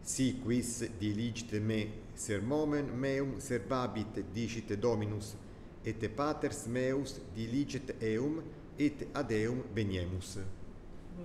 Si quis diligite me sermomen meum servabit dicite Dominus, et paters meus diligit eum, et ad eum veniemus.